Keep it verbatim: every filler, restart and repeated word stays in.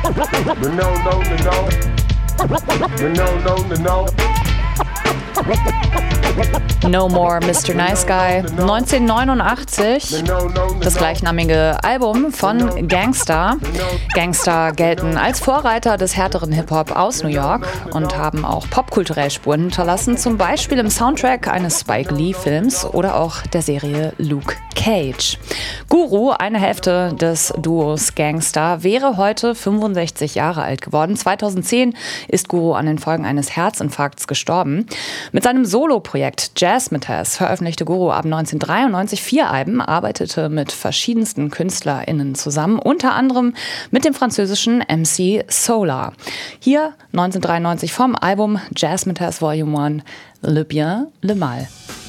No, no, no, no. No, no, no, no. No More Mister Nice Guy, neunzehnhundertneunundachtzig, das gleichnamige Album von Gang Starr. Gang Starr gelten als Vorreiter des härteren Hip-Hop aus New York und haben auch popkulturell Spuren hinterlassen, zum Beispiel im Soundtrack eines Spike Lee-Films oder auch der Serie Luke Cage. Guru, eine Hälfte des Duos Gang Starr, wäre heute fünfundsechzig Jahre alt geworden. zweitausendzehn ist Guru an den Folgen eines Herzinfarkts gestorben. Mit seinem Solo-Projekt Jazzmatazz veröffentlichte Guru ab neunzehnhundertdreiundneunzig vier Alben, arbeitete mit verschiedensten KünstlerInnen zusammen, unter anderem mit dem französischen M C Solar. Hier neunzehnhundertdreiundneunzig vom Album Jazzmatazz Volume eins, Le Bien, Le Mal.